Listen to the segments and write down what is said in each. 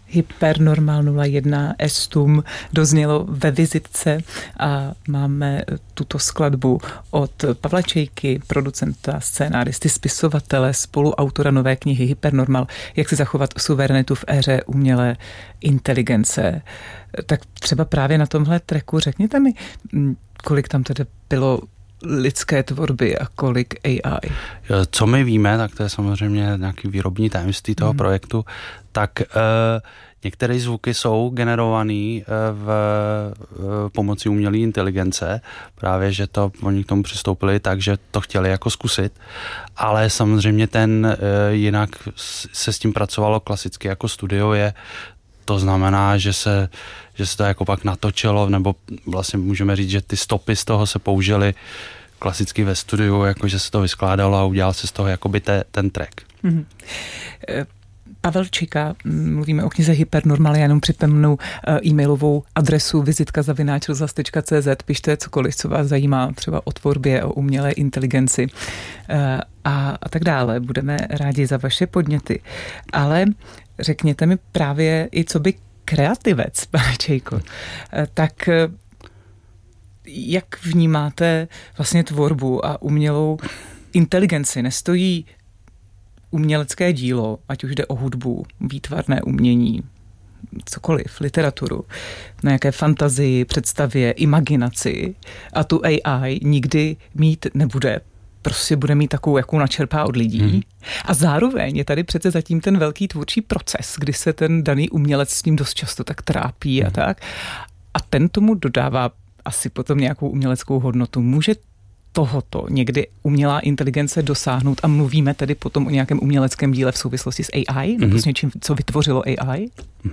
Hypernormal 01 Estum doznělo ve vizitce a máme tuto skladbu od Pavla Čejky, producenta, scénáristy, spisovatele, spoluautora nové knihy Hypernormal, jak si zachovat suverenitu v éře umělé inteligence. Tak třeba právě na tomhle tracku řekněte mi, kolik tam tedy bylo lidské tvorby a kolik AI? Co my víme, tak to je samozřejmě nějaký výrobní tajemství toho projektu, tak některé zvuky jsou generované pomocí umělé inteligence, právě, že to oni k tomu přistoupili tak, že to chtěli jako zkusit, ale samozřejmě jinak se s tím pracovalo klasicky jako studiově. To znamená, že se to jako pak natočilo, nebo vlastně můžeme říct, že ty stopy z toho se použily klasicky ve studiu, jakože se to vyskládalo a udělal se z toho jakoby ten track. Mm-hmm. Pavel Čejka, mluvíme o knize Hypernormal, já jenom připomenu e-mailovou adresu vizitka@rozhlas.cz, pište cokoliv, co vás zajímá, třeba o tvorbě, o umělé inteligenci a tak dále. Budeme rádi za vaše podněty. Ale řekněte mi právě i co by kreativec, pane Čejko, tak jak vnímáte vlastně tvorbu a umělou inteligenci? Nestojí umělecké dílo, ať už jde o hudbu, výtvarné umění, cokoliv, literaturu, na jaké fantazii, představě, imaginaci a tu AI nikdy mít nebude. Prostě bude mít takovou, jakou načerpá od lidí. A zároveň je tady přece zatím ten velký tvůrčí proces, kdy se ten daný umělec s ním dost často tak trápí a tak. A ten tomu dodává asi potom nějakou uměleckou hodnotu. Může tohoto někdy umělá inteligence dosáhnout a mluvíme tedy potom o nějakém uměleckém díle v souvislosti s AI nebo s něčím, co vytvořilo AI?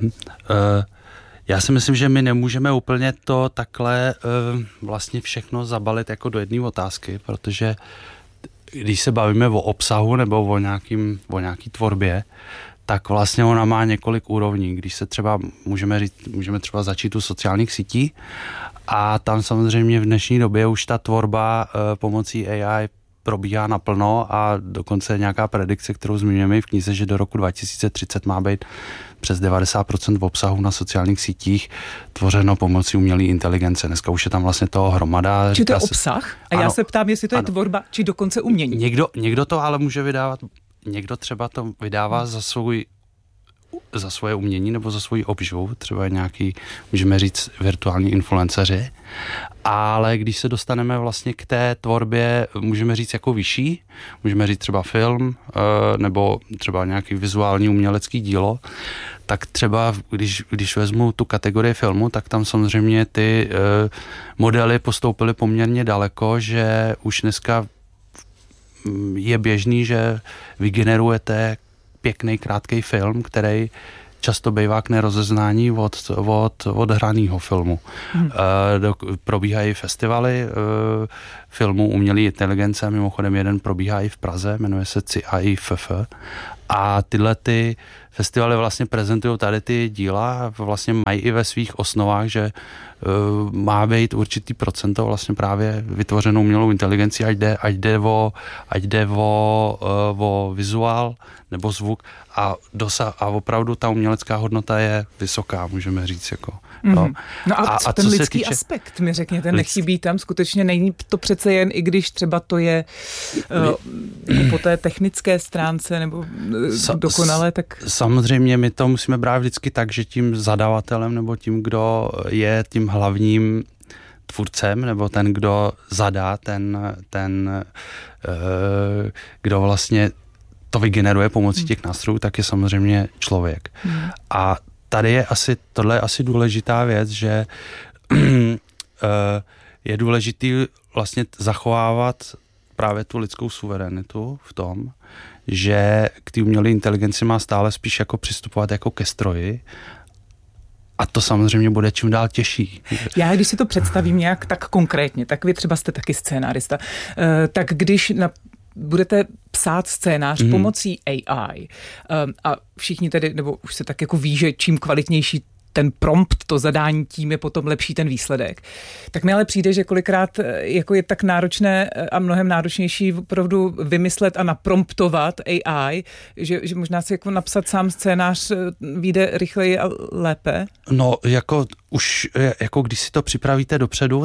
Já si myslím, že my nemůžeme úplně to takhle vlastně všechno zabalit jako do jedné otázky, protože když se bavíme o obsahu nebo o nějaký tvorbě, tak vlastně ona má několik úrovní. Když se třeba můžeme třeba začít u sociálních sítí a tam samozřejmě v dnešní době už ta tvorba pomocí AI probíhá naplno a dokonce nějaká predikce, kterou zmiňujeme v knize, že do roku 2030 má být přes 90% obsahu na sociálních sítích tvořeno pomocí umělé inteligence. Dneska už je tam vlastně toho hromada. Či to je obsah? A já se ptám, jestli to je tvorba, či dokonce umění. Někdo to ale může vydávat, někdo třeba to vydává za svoje umění nebo za svoji obživu, třeba nějaký, můžeme říct, virtuální influenceři, ale když se dostaneme vlastně k té tvorbě, můžeme říct jako vyšší, můžeme říct třeba film nebo třeba nějaký vizuální umělecký dílo, tak třeba, když vezmu tu kategorii filmu, tak tam samozřejmě ty modely postoupily poměrně daleko, že už dneska je běžný, že vygenerujete pěkný, krátký film, který často bývá k nerozeznání od hraného filmu. Probíhají festivaly filmů umělé inteligence, mimochodem jeden probíhá i v Praze, jmenuje se CIFF. A tyhle ty festivaly vlastně prezentují tady ty díla a vlastně mají i ve svých osnovách, že má být určitý procento vlastně právě vytvořenou umělou inteligenci, ať jde o vizuál nebo zvuk a opravdu ta umělecká hodnota je vysoká, můžeme říct. Jako, no a ten lidský aspekt, mi řekněte, nechybí tam, skutečně není to přece jen, i když třeba to je po té technické stránce nebo dokonale, tak... Samozřejmě my to musíme brát vždycky tak, že tím zadavatelem nebo tím, kdo je tím hlavním tvůrcem, nebo ten, kdo zadá, kdo vlastně to vygeneruje pomocí těch nástrojů, tak je samozřejmě člověk. A tohle je asi důležitá věc, že je důležitý vlastně zachovávat právě tu lidskou suverenitu v tom, že k té umělé inteligenci má stále spíš jako přistupovat jako ke stroji. A to samozřejmě bude čím dál těžší. Já, když si to představím nějak tak konkrétně, tak vy třeba jste taky scénárista, tak když budete psát scénář pomocí AI a všichni tedy, nebo už se tak jako ví, že čím kvalitnější ten prompt, to zadání, tím je potom lepší ten výsledek. Tak mi ale přijde, že kolikrát jako je tak náročné a mnohem náročnější opravdu vymyslet a napromptovat AI, že možná si jako napsat sám scénář vyjde rychleji a lépe? No, jako už, jako když si to připravíte dopředu,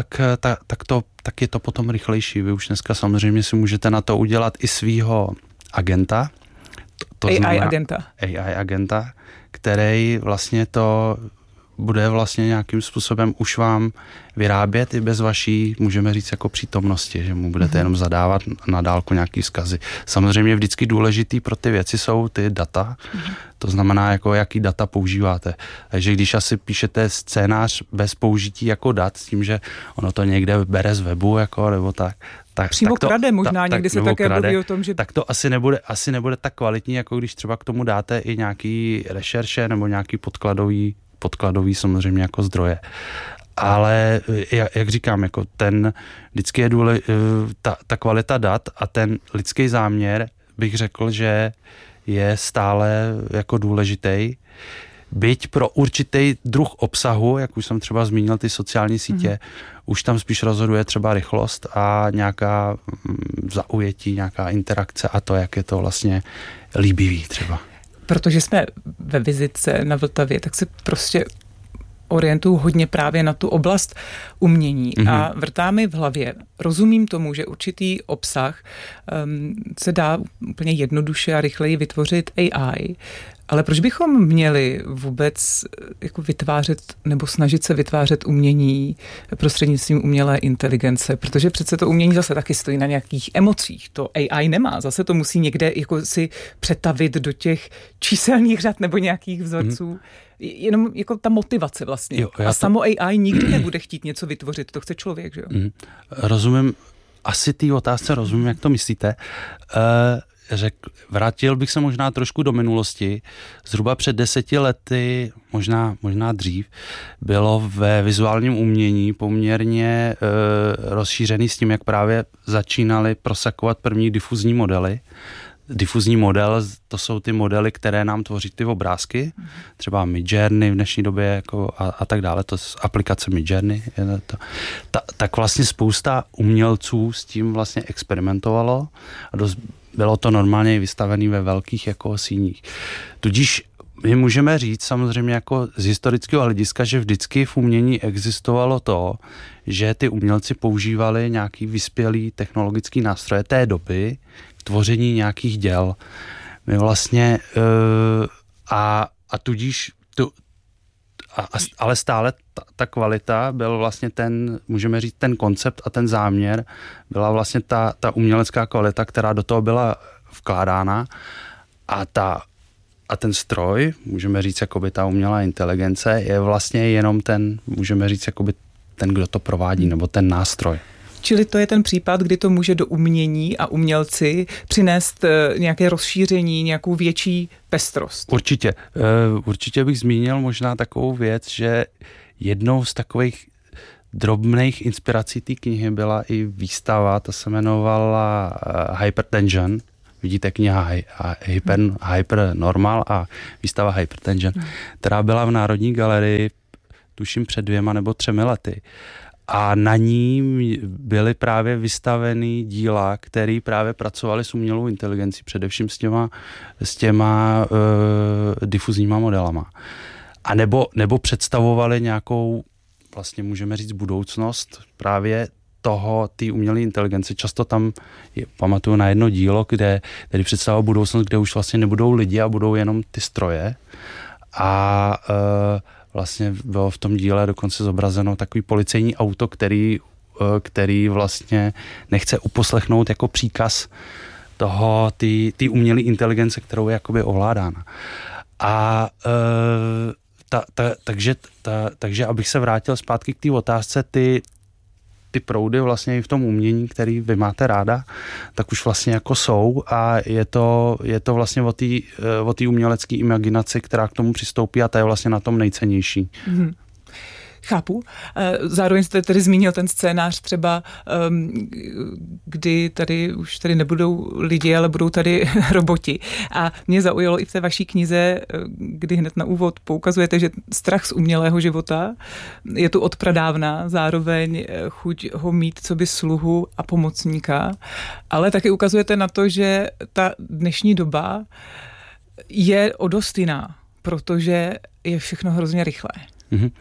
tak je to potom rychlejší. Vy už dneska samozřejmě si můžete na to udělat i svýho agenta. To AI agenta, který vlastně to bude vlastně nějakým způsobem už vám vyrábět i bez vaší, můžeme říct, jako přítomnosti, že mu budete jenom zadávat na dálku nějaký vzkazy. Samozřejmě vždycky důležitý pro ty věci jsou ty data, to znamená, jako jaký data používáte. Takže když asi píšete scénář bez použití jako dat, s tím, že ono to někde bere z webu, jako, nebo tak přímo tak to, krade možná, někdy se také mluví o tom, že... Tak to asi nebude tak kvalitní, jako když třeba k tomu dáte i nějaký rešerše nebo nějaký podkladový samozřejmě jako zdroje. Ale jak říkám, jako vždycky je ta kvalita dat a ten lidský záměr, bych řekl, že je stále jako důležitý. Byť pro určitý druh obsahu, jak už jsem třeba zmínil, ty sociální sítě, už tam spíš rozhoduje třeba rychlost a nějaká zaujetí, nějaká interakce a to, jak je to vlastně líbivý třeba. Protože jsme ve vizitce na Vltavě, tak se prostě orientuju hodně právě na tu oblast umění a vrtá mi v hlavě. Rozumím tomu, že určitý obsah se dá úplně jednoduše a rychleji vytvořit AI, ale proč bychom měli vůbec jako vytvářet nebo snažit se vytvářet umění prostřednictvím umělé inteligence? Protože přece to umění zase taky stojí na nějakých emocích. To AI nemá. Zase to musí někde jako si přetavit do těch číselných řad nebo nějakých vzorců. Jenom jako ta motivace vlastně. A samo AI nikdy nebude chtít něco vytvořit. To chce člověk, že jo? Rozumím. Asi té otázce rozumím, jak to myslíte. Vrátil bych se možná trošku do minulosti. Zhruba před 10 lety, možná dřív, bylo ve vizuálním umění poměrně rozšířený s tím, jak právě začínaly prosakovat první difuzní modely. Difuzní model, to jsou ty modely, které nám tvoří ty obrázky, třeba Midjourney v dnešní době jako a tak dále, to je aplikace Midjourney. Tak vlastně spousta umělců s tím vlastně experimentovalo a bylo to normálně vystavené ve velkých jako síních. Tudíž my můžeme říct samozřejmě jako z historického hlediska, že vždycky v umění existovalo to, že ty umělci používali nějaký vyspělý technologický nástroje té doby k tvoření nějakých děl. My vlastně a tudíž ale stále ta kvalita byl vlastně můžeme říct, ten koncept a ten záměr byla vlastně ta umělecká kvalita, která do toho byla vkládána a ten stroj, můžeme říct, jakoby ta umělá inteligence je vlastně jenom můžeme říct, jakoby kdo to provádí, nebo ten nástroj. Čili to je ten případ, kdy to může do umění a umělci přinést nějaké rozšíření, nějakou větší pestrost. Určitě bych zmínil možná takovou věc, že jednou z takových drobných inspirací té knihy byla i výstava, ta se jmenovala Hypertension. Vidíte kniha Hypernormal a výstava Hypertension, která byla v Národní galerii, tuším před 2 nebo 3 lety. A na ní byly právě vystaveny díla, které právě pracovaly s umělou inteligencí, především s těma difuzníma modelama. A nebo představovaly nějakou, vlastně můžeme říct, budoucnost právě té umělé inteligence. Často tam pamatuju na jedno dílo, který představuje budoucnost, kde už vlastně nebudou lidi a budou jenom ty stroje. A vlastně bylo v tom díle dokonce zobrazeno takový policejní auto, který vlastně nechce uposlechnout jako příkaz té umělé inteligence, kterou je jakoby ovládána. A takže abych se vrátil zpátky k té otázce, ty proudy vlastně i v tom umění, který vy máte ráda, tak už vlastně jako jsou a je to vlastně o té umělecké imaginaci, která k tomu přistoupí a ta je vlastně na tom nejcennější. Chápu. Zároveň jste tedy zmínil ten scénář třeba, kdy tady už tady nebudou lidi, ale budou tady roboti. A mě zaujalo i v té vaší knize, kdy hned na úvod poukazujete, že strach z umělého života je tu od pradávna, zároveň chuť ho mít coby sluhu a pomocníka, ale taky ukazujete na to, že ta dnešní doba je o dost jiná, protože je všechno hrozně rychlé. Mm-hmm.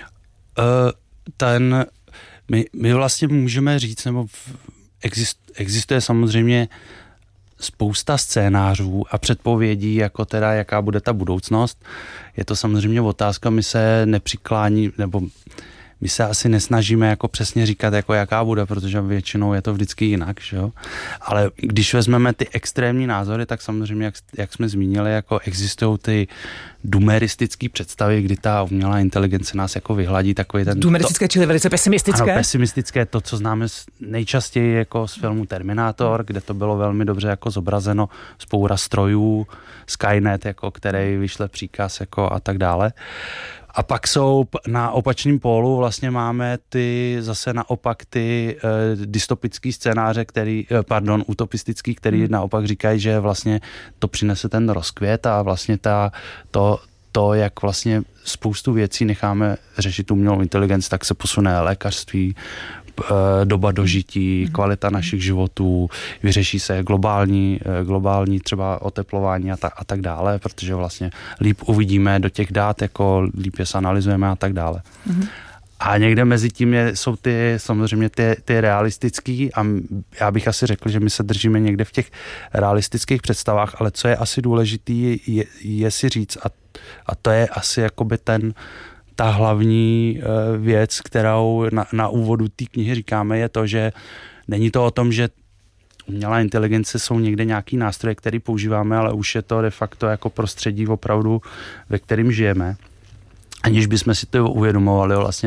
My vlastně můžeme říct, nebo existuje samozřejmě spousta scénářů a předpovědí, jako teda jaká bude ta budoucnost. Je to samozřejmě otázka, my se nepřiklání, nebo my se asi nesnažíme jako přesně říkat, jako jaká bude, protože většinou je to vždycky jinak, že jo? Ale když vezmeme ty extrémní názory, tak samozřejmě, jak jsme zmínili, jako existují ty dumeristické představy, kdy ta umělá inteligence nás jako vyhladí, takový ten... Dumeristické, čili velice pesimistické? Ano, pesimistické, to, co známe nejčastěji jako z filmu Terminátor, kde to bylo velmi dobře jako zobrazeno, spoura strojů, Skynet, jako, který vyšle příkaz jako a tak dále. A pak jsou na opačném pólu vlastně máme zase naopak ty dystopický scénáře, utopistický, který naopak říkají, že vlastně to přinese ten rozkvět a vlastně to, jak vlastně spoustu věcí necháme řešit umělou inteligenci, tak se posune lékařství, doba dožití, kvalita našich životů, vyřeší se globální třeba oteplování a tak dále, protože vlastně líp uvidíme do těch dát, jako líp je analyzujeme a tak dále. Mm-hmm. A někde mezi tím jsou samozřejmě ty realistický a já bych asi řekl, že my se držíme někde v těch realistických představách, ale co je asi důležitý, je si říct a to je asi jakoby ta hlavní věc, kterou na úvodu té knihy říkáme, je to, že není to o tom, že umělá inteligence jsou někde nějaký nástroje, který používáme, ale už je to de facto jako prostředí opravdu, ve kterým žijeme. Aniž bychom si to uvědomovali, vlastně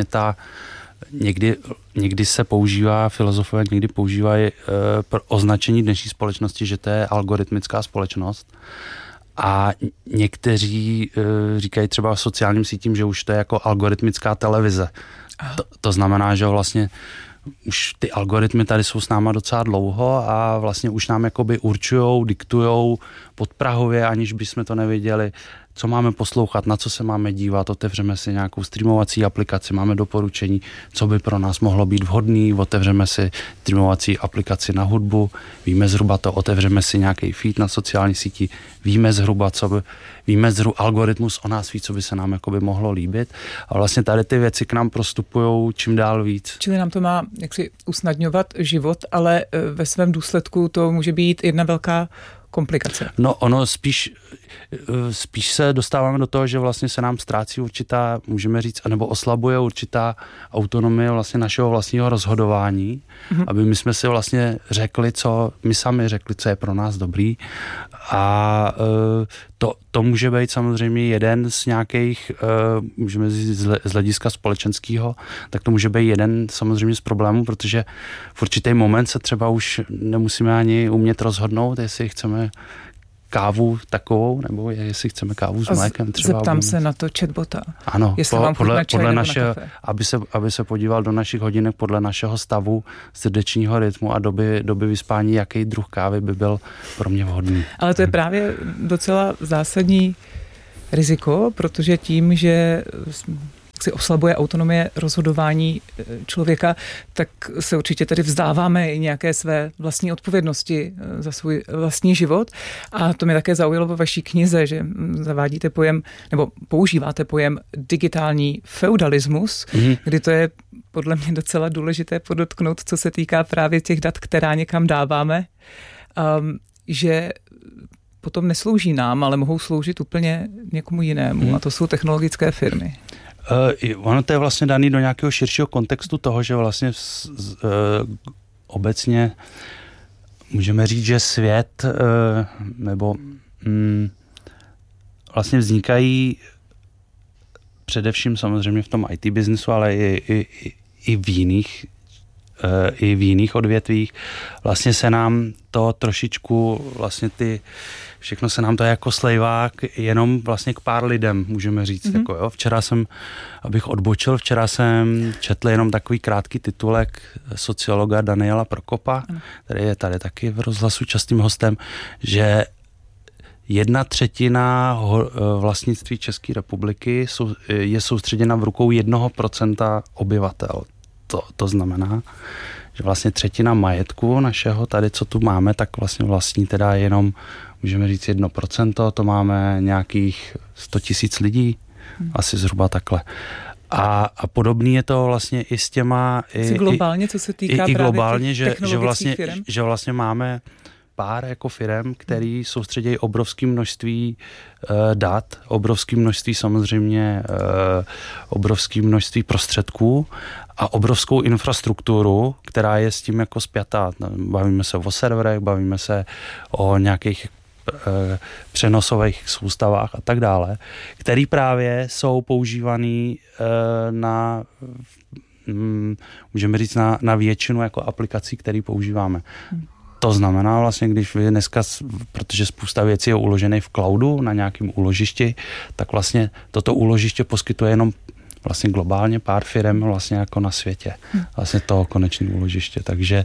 někdy se používá, filozofové někdy používají pro označení dnešní společnosti, že to je algoritmická společnost. A někteří říkají třeba v sociálním sítím, že už to je jako algoritmická televize. To znamená, že vlastně už ty algoritmy tady jsou s náma docela dlouho a vlastně už nám jakoby určujou, diktujou podprahově, aniž bychom to nevěděli, co máme poslouchat, na co se máme dívat, otevřeme si nějakou streamovací aplikaci, máme doporučení, co by pro nás mohlo být vhodný, otevřeme si streamovací aplikaci na hudbu, víme zhruba to, otevřeme si nějaký feed na sociální síti, víme zhruba, algoritmus o nás ví, co by se nám jakoby mohlo líbit a vlastně tady ty věci k nám prostupujou čím dál víc. Čili nám to má jaksi usnadňovat život, ale ve svém důsledku to může být jedna velká komplikace. No ono spíš se dostáváme do toho, že vlastně se nám ztrácí určitá, můžeme říct, nebo oslabuje určitá autonomie vlastně našeho vlastního rozhodování, aby my jsme si vlastně řekli, co je pro nás dobrý a to může být samozřejmě jeden z nějakých, můžeme říct z hlediska společenského, tak to může být jeden samozřejmě z problémů, protože v určitý moment se třeba už nemusíme ani umět rozhodnout, jestli chceme kávu takovou, nebo jestli chceme kávu s mlékem třeba. Zeptám se na to chatbota. Ano, podle našeho, aby se podíval do našich hodinek podle našeho stavu, srdečního rytmu a doby vyspání, jaký druh kávy by byl pro mě vhodný. Ale to je právě docela zásadní riziko, protože tím, že si oslabuje autonomie rozhodování člověka, tak se určitě tedy vzdáváme i nějaké své vlastní odpovědnosti za svůj vlastní život. A to mě také zaujalo ve vaší knize, že zavádíte pojem, nebo používáte pojem digitální feudalismus, kdy to je podle mě docela důležité podotknout, co se týká právě těch dat, která někam dáváme, že potom neslouží nám, ale mohou sloužit úplně někomu jinému. A to jsou technologické firmy. Ono to je vlastně daný do nějakého širšího kontextu toho, že vlastně obecně můžeme říct, že svět nebo vlastně vznikají především samozřejmě v tom IT biznesu, ale i v jiných i v jiných odvětvích. Vlastně se nám to trošičku, vlastně všechno se nám to jako slejvá jenom vlastně k pár lidem, můžeme říct. Jako, jo. Včera jsem četl jenom takový krátký titulek sociologa Daniela Prokopa, který je tady taky v rozhlasu častým hostem, že 1/3 vlastnictví České republiky je soustředěna v rukou 1% obyvatel. To znamená, že vlastně 1/3 majetku našeho tady, co tu máme, tak vlastně vlastní teda jenom, můžeme říct 1%, to máme nějakých 100 000 lidí, asi zhruba takhle. A podobný je to vlastně i s těma... globálně, co se týká právě globálně, že vlastně máme pár jako firem, který soustředějí obrovské množství dat, obrovské množství samozřejmě obrovské množství prostředků a obrovskou infrastrukturu, která je s tím jako spjatá. Bavíme se o serverech, bavíme se o nějakých přenosových soustavách a tak dále, který právě jsou používaný můžeme říct na většinu jako aplikací, které používáme. To znamená vlastně, když vy dneska, protože spousta věcí je uložené v cloudu na nějakém úložišti, tak vlastně toto úložiště poskytuje jenom vlastně globálně pár firem vlastně jako na světě. Vlastně to konečné úložiště. Takže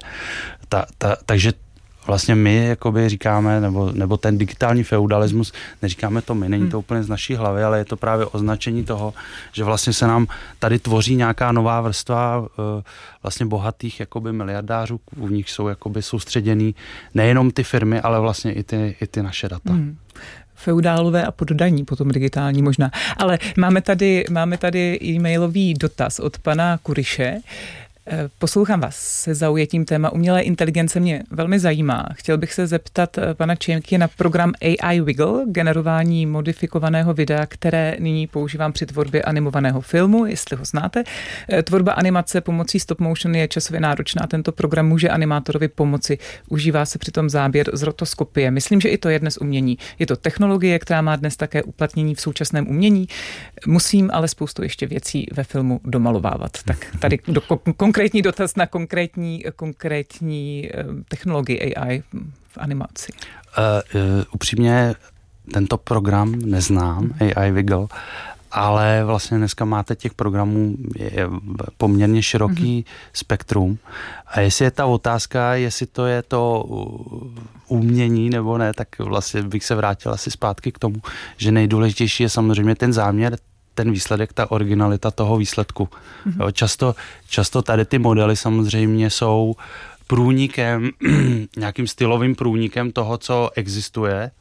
vlastně my jakoby říkáme, nebo ten digitální feudalismus, neříkáme to my, není to úplně z naší hlavy, ale je to právě označení toho, že vlastně se nám tady tvoří nějaká nová vrstva vlastně bohatých jakoby miliardářů, u nich jsou jakoby soustředěný nejenom ty firmy, ale vlastně i ty naše data. Feudálové a poddaní, potom digitální možná. Ale máme tady e-mailový dotaz od pana Kuriše. Poslouchám vás se zaujetím téma umělé inteligence, mě velmi zajímá. Chtěl bych se zeptat pana Čejmky na program AI Wiggle, generování modifikovaného videa, které nyní používám při tvorbě animovaného filmu, jestli ho znáte. Tvorba animace pomocí stop motion je časově náročná. Tento program může animátorovi pomoci. Užívá se přitom záběr z rotoskopie. Myslím, že i to je dnes umění. Je to technologie, která má dnes také uplatnění v současném umění. Musím ale spoustu ještě věcí ve filmu domalovávat. Tak tady konkrétní dotaz na konkrétní technologii AI v animaci. Upřímně tento program neznám, AI Wiggle, ale vlastně dneska máte těch programů je poměrně široký spektrum. A jestli je ta otázka, jestli to je to umění nebo ne, tak vlastně bych se vrátil asi zpátky k tomu, že nejdůležitější je samozřejmě ten záměr, ten výsledek, ta originalita toho výsledku. Jo, často tady ty modely samozřejmě jsou průnikem, nějakým stylovým průnikem toho, co existuje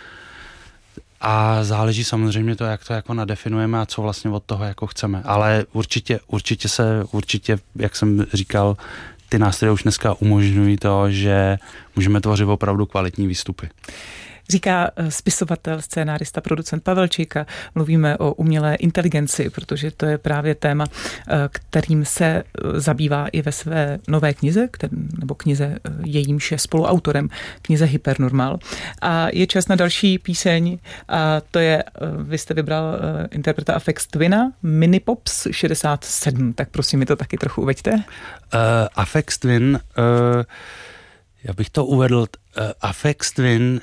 a záleží samozřejmě to, jak to jako nadefinujeme a co vlastně od toho jako chceme. Ale určitě, jak jsem říkal, ty nástroje už dneska umožňují to, že můžeme tvořit opravdu kvalitní výstupy. Říká spisovatel, scénárista, producent Pavel Čejka. Mluvíme o umělé inteligenci, protože to je právě téma, kterým se zabývá i ve své nové knize, nebo knize jejímž je spoluautorem, knize Hypernormal. A je čas na další píseň a to je, vy jste vybral interpreta Aphex Twina, Minipops 67. Tak prosím, mi to taky trochu uveďte. Aphex Twin, já bych to uvedl, Aphex Twin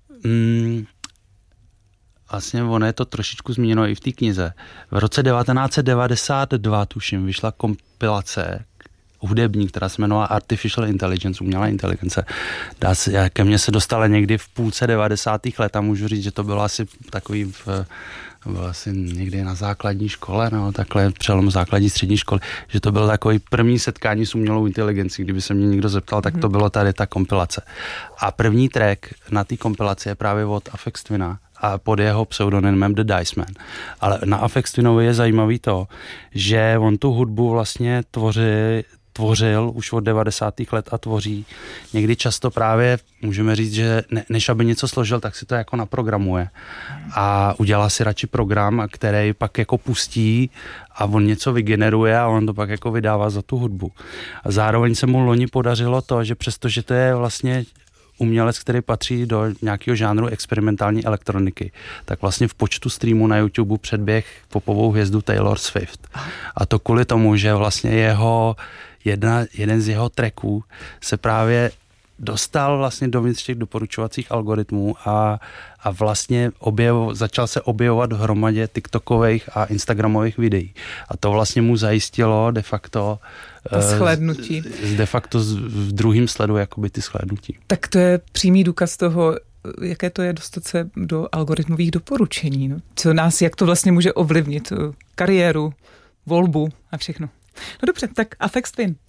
vlastně ono je to trošičku zmíněno i v té knize. V roce 1992, tuším, vyšla kompilace hudební, která se jmenovala Artificial Intelligence, umělá inteligence. Ke mně se dostala někdy v půlce 90. let a můžu říct, že to bylo asi takový bylo asi někdy na základní škole, no, takhle přelom základní střední školy, že to bylo takový první setkání s umělou inteligencí. Kdyby se mě někdo zeptal, tak to bylo tady ta kompilace. A první track na té kompilaci je právě od Aphex Twina a pod jeho pseudonymem The Dice Man. Ale na Aphex Twinovi je zajímavý to, že on tu hudbu vlastně tvořil už od 90. let a tvoří. Někdy často právě můžeme říct, že než aby něco složil, tak si to jako naprogramuje. A udělá si radši program, který pak jako pustí a on něco vygeneruje a on to pak jako vydává za tu hudbu. A zároveň se mu loni podařilo to, že přestože to je vlastně umělec, který patří do nějakého žánru experimentální elektroniky, tak vlastně v počtu streamů na YouTube předběh popovou hvězdu Taylor Swift. A to kvůli tomu, že vlastně jeden z jeho tracků se právě dostal vlastně dovnitř těch doporučovacích algoritmů a vlastně začal se objevovat v hromadě TikTokových a Instagramových videí. A to vlastně mu zajistilo de facto shlédnutí. De facto v druhém sledu jakoby ty shlédnutí. Tak to je přímý důkaz toho, jaké to je dostat se do algoritmových doporučení. No. Jak to vlastně může ovlivnit kariéru, volbu a všechno. No dobře, tak Aphex Twin.